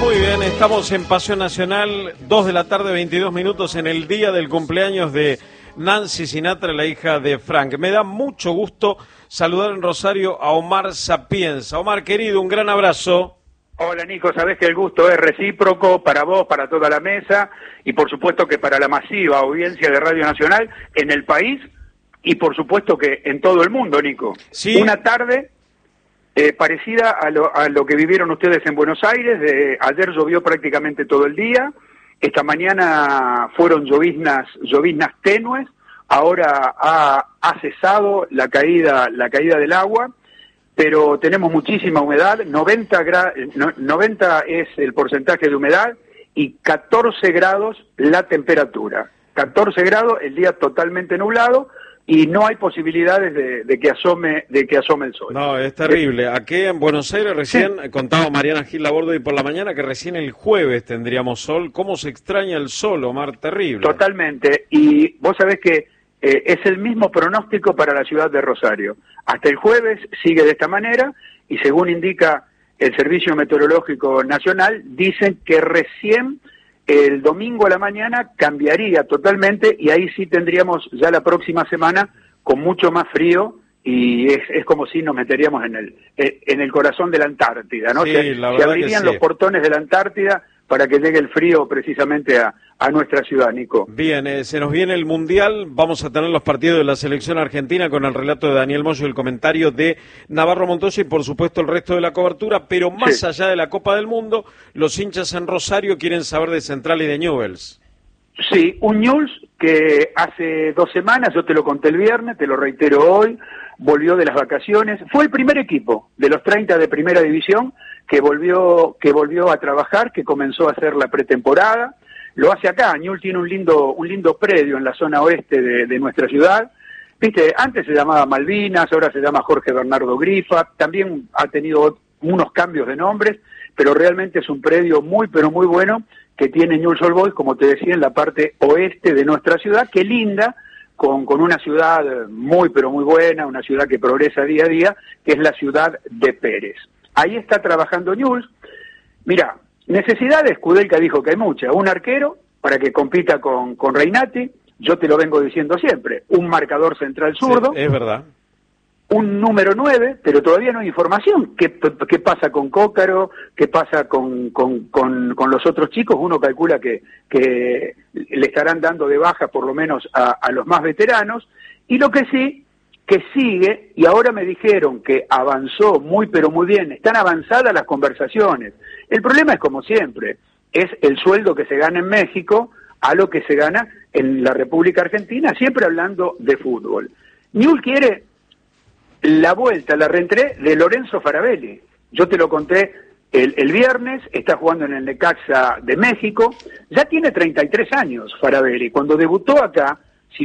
Muy bien, estamos en Pasión Nacional, 2 de la tarde, 22 minutos, en el día del cumpleaños de Nancy Sinatra, la hija de Frank. Me da mucho gusto saludar en Rosario a Omar Sapienza. Omar, querido, un gran abrazo. Hola, Nico, sabés que el gusto es recíproco para vos, para toda la mesa y por supuesto que para la masiva audiencia de Radio Nacional en el país y por supuesto que en todo el mundo, Nico. Sí. Una tarde parecida a lo que vivieron ustedes en Buenos Aires. Ayer llovió prácticamente todo el día, esta mañana fueron lloviznas tenues, ahora ha cesado la caída del agua, pero tenemos muchísima humedad, 90 es el porcentaje de humedad y 14 grados la temperatura, 14 grados, el día totalmente nublado, y no hay posibilidades de que asome el sol. No, es terrible. Aquí en Buenos Aires recién, contaba Mariana Gil Laborde hoy por la mañana, que recién el jueves tendríamos sol. ¿Cómo se extraña el sol, Omar? Terrible. Totalmente, y vos sabés que es el mismo pronóstico para la ciudad de Rosario. Hasta el jueves sigue de esta manera, y según indica el Servicio Meteorológico Nacional, dicen que recién el domingo a la mañana cambiaría totalmente y ahí sí tendríamos ya la próxima semana con mucho más frío y es como si nos meteríamos en el corazón de la Antártida, ¿no? Sí, Se abrirían los portones de la Antártida para que llegue el frío precisamente a nuestra ciudad, Nico. Bien, se nos viene el Mundial, vamos a tener los partidos de la selección argentina con el relato de Daniel Moyo y el comentario de Navarro Montoya y por supuesto el resto de la cobertura, pero más allá de la Copa del Mundo, los hinchas en Rosario quieren saber de Central y de Newell's. Sí, un Newell's que hace 2 semanas, yo te lo conté el viernes, te lo reitero hoy, volvió de las vacaciones, fue el primer equipo de los 30 de Primera División que volvió a trabajar, que comenzó a hacer la pretemporada, lo hace acá. Newell's tiene un lindo predio en la zona oeste de nuestra ciudad, viste, antes se llamaba Malvinas, ahora se llama Jorge Bernardo Grifa, también ha tenido unos cambios de nombres, pero realmente es un predio muy pero muy bueno que tiene Newell's Old Boys, como te decía, en la parte oeste de nuestra ciudad, que linda con una ciudad muy pero muy buena, una ciudad que progresa día a día, que es la ciudad de Pérez. Ahí está trabajando Newell's. Mira, necesidades, Kudelka dijo que hay muchas. Un arquero para que compita con Reinati, yo te lo vengo diciendo siempre, un marcador central zurdo. Sí, es verdad. Un número 9, pero todavía no hay información. ¿Qué pasa con Cócaro? ¿Qué pasa con los otros chicos? Uno calcula que le estarán dando de baja por lo menos a los más veteranos. Y lo que sí, que sigue, y ahora me dijeron que avanzó muy pero muy bien, están avanzadas las conversaciones. El problema es como siempre, es el sueldo que se gana en México a lo que se gana en la República Argentina, siempre hablando de fútbol. Newell's quiere la vuelta, la reentré de Lorenzo Farabelli. Yo te lo conté el viernes, está jugando en el Necaxa de México, ya tiene 33 años Farabelli. Cuando debutó acá, si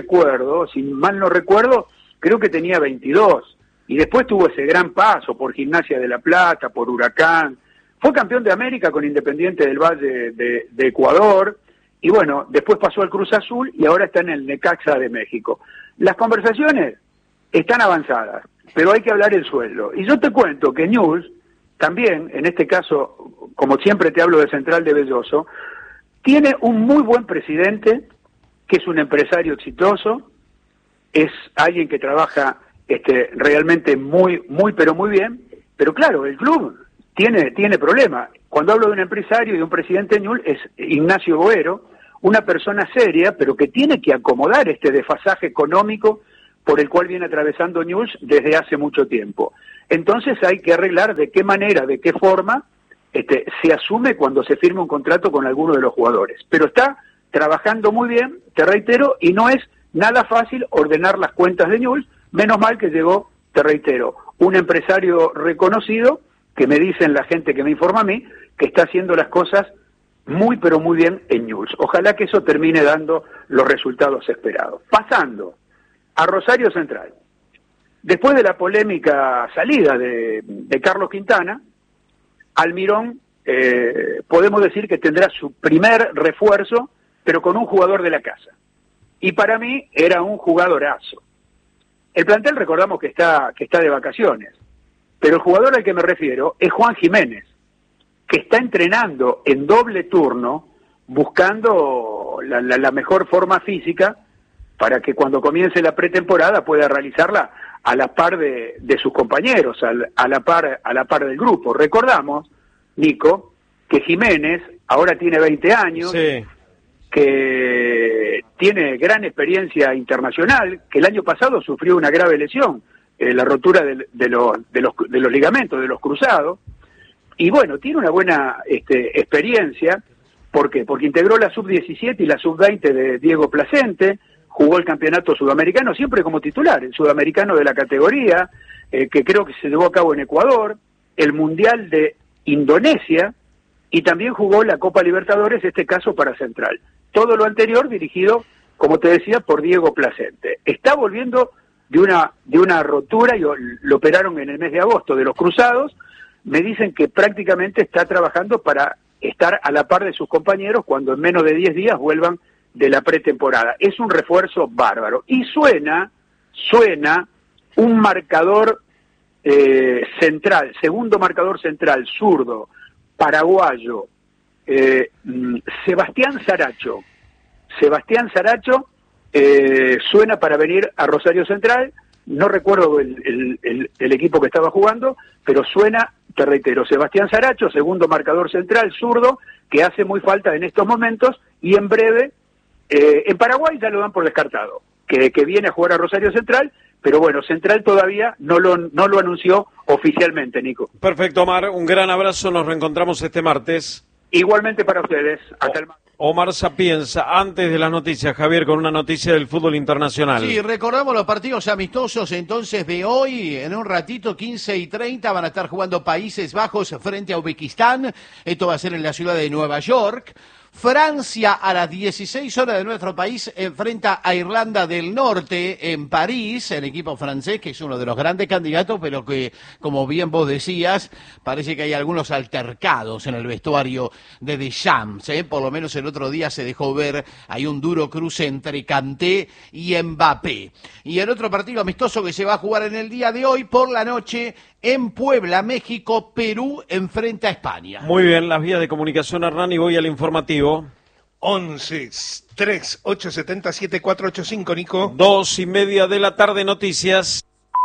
mal no recuerdo, creo que tenía 22. Y después tuvo ese gran paso por Gimnasia de La Plata, por Huracán. Fue campeón de América con Independiente del Valle de Ecuador. Y bueno, después pasó al Cruz Azul y ahora está en el Necaxa de México. Las conversaciones están avanzadas, pero hay que hablar el sueldo. Y yo te cuento que Newell's, también, en este caso, como siempre te hablo de Central de Belloso, tiene un muy buen presidente, que es un empresario exitoso, es alguien que trabaja realmente muy pero muy bien, pero claro, el club tiene problemas. Cuando hablo de un empresario y de un presidente de Newell's es Ignacio Boero, una persona seria, pero que tiene que acomodar este desfasaje económico por el cual viene atravesando Newell's desde hace mucho tiempo. Entonces hay que arreglar de qué manera, de qué forma se asume cuando se firma un contrato con alguno de los jugadores. Pero está trabajando muy bien, te reitero, y no es nada fácil ordenar las cuentas de Newell's, menos mal que llegó, te reitero, un empresario reconocido, que me dicen la gente que me informa a mí, que está haciendo las cosas muy pero muy bien en Newell's. Ojalá que eso termine dando los resultados esperados. Pasando a Rosario Central. Después de la polémica salida de Carlos Quintana, Almirón podemos decir que tendrá su primer refuerzo, pero con un jugador de la casa. Y para mí era un jugadorazo. El plantel recordamos que está de vacaciones, pero el jugador al que me refiero es Juan Jiménez. que está entrenando en doble turno, buscando la mejor forma física para que cuando comience la pretemporada pueda realizarla a la par de sus compañeros, a la par del grupo. Recordamos, Nico, que Jiménez ahora tiene 20 años, Sí. que tiene gran experiencia internacional, que el año pasado sufrió una grave lesión, la rotura de los ligamentos, de los cruzados, y bueno, tiene una buena experiencia. ¿Por qué? Porque integró la sub-17 y la sub-20 de Diego Placente, jugó el campeonato sudamericano siempre como titular, el sudamericano de la categoría, que creo que se llevó a cabo en Ecuador, el Mundial de Indonesia, y también jugó la Copa Libertadores, este caso para Central. Todo lo anterior dirigido, como te decía, por Diego Placente. Está volviendo de una rotura, y lo operaron en el mes de agosto, de los cruzados. Me dicen que prácticamente está trabajando para estar a la par de sus compañeros cuando en menos de 10 días vuelvan de la pretemporada. Es un refuerzo bárbaro. Y suena un marcador central, segundo marcador central, zurdo, paraguayo, Sebastián Saracho. Suena para venir a Rosario Central. No recuerdo el equipo que estaba jugando, pero suena, te reitero, Sebastián Saracho, segundo marcador central, zurdo, que hace muy falta en estos momentos, y en breve, en Paraguay ya lo dan por descartado, que viene a jugar a Rosario Central, pero bueno, Central todavía no lo anunció oficialmente, Nico. Perfecto, Omar, un gran abrazo, nos reencontramos este martes. Igualmente para ustedes, hasta el martes. Omar Sapienza, antes de las noticias, Javier, con una noticia del fútbol internacional. Sí, recordamos los partidos amistosos entonces de hoy. En un ratito, 15:30, van a estar jugando Países Bajos frente a Uzbekistán. Esto va a ser en la ciudad de Nueva York. Francia a las 16 horas de nuestro país enfrenta a Irlanda del Norte en París, el equipo francés, que es uno de los grandes candidatos, pero que, como bien vos decías, parece que hay algunos altercados en el vestuario de Deschamps, ¿eh? Por lo menos el otro día se dejó ver, hay un duro cruce entre Kanté y Mbappé. Y el otro partido amistoso que se va a jugar en el día de hoy, por la noche, en Puebla, México, Perú enfrenta a España. Muy bien, las vías de comunicación, Hernán, y voy al informativo. 11 3 870 7485, Nico. 2:30 de la tarde, noticias.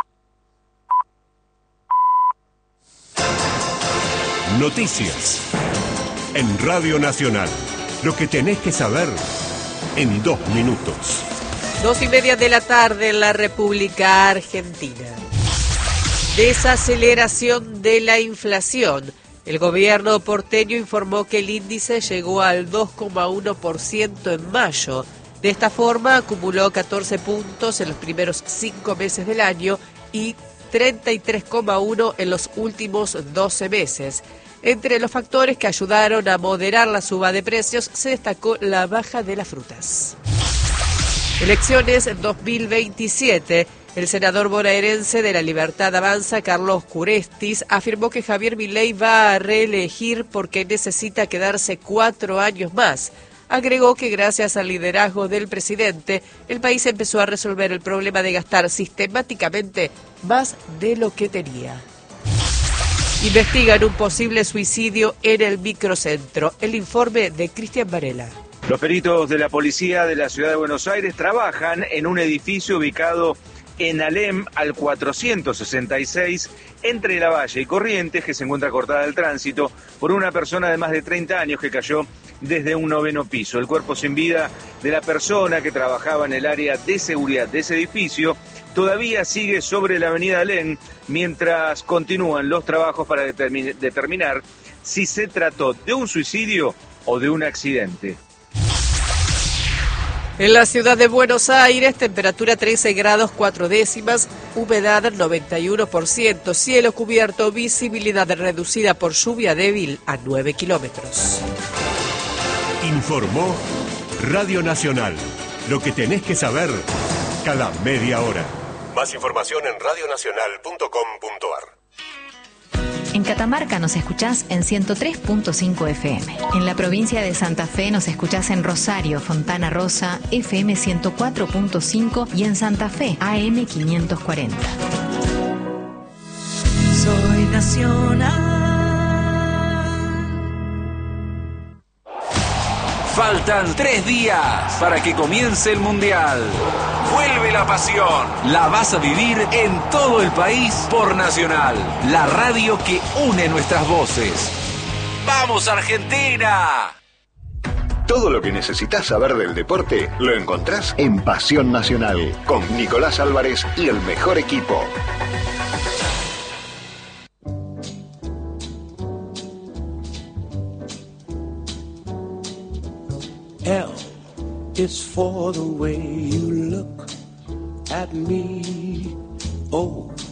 Noticias en Radio Nacional. Lo que tenés que saber en 2 minutos. 2:30 de la tarde en la República Argentina. Desaceleración de la inflación. El gobierno porteño informó que el índice llegó al 2,1% en mayo. De esta forma, acumuló 14 puntos en los primeros 5 meses del año y 33,1 en los últimos 12 meses. Entre los factores que ayudaron a moderar la suba de precios se destacó la baja de las frutas. Elecciones 2027. El senador bonaerense de La Libertad Avanza, Carlos Curestis, afirmó que Javier Milei va a reelegir porque necesita quedarse 4 años más. Agregó que gracias al liderazgo del presidente, el país empezó a resolver el problema de gastar sistemáticamente más de lo que tenía. Investigan un posible suicidio en el microcentro. El informe de Cristian Varela. Los peritos de la policía de la ciudad de Buenos Aires trabajan en un edificio ubicado en Alem al 466, entre Lavalle y Corrientes, que se encuentra cortada del tránsito por una persona de más de 30 años que cayó desde un 9º piso. El cuerpo sin vida de la persona que trabajaba en el área de seguridad de ese edificio todavía sigue sobre la avenida Alem, mientras continúan los trabajos para determinar si se trató de un suicidio o de un accidente. En la ciudad de Buenos Aires, temperatura 13 grados 4 décimas, humedad 91%, cielo cubierto, visibilidad reducida por lluvia débil a 9 kilómetros. Informó Radio Nacional. Lo que tenés que saber cada media hora. Más información en radionacional.com.ar. En Catamarca nos escuchás en 103.5 FM. En la provincia de Santa Fe nos escuchás en Rosario, Fontana Rosa, FM 104.5 y en Santa Fe, AM 540. Soy nacional. Faltan 3 días para que comience el Mundial. Vuelve la pasión. La vas a vivir en todo el país por Nacional, la radio que une nuestras voces. ¡Vamos, Argentina! Todo lo que necesitas saber del deporte lo encontrás en Pasión Nacional, con Nicolás Álvarez y el mejor equipo. L is for the way you look at me. O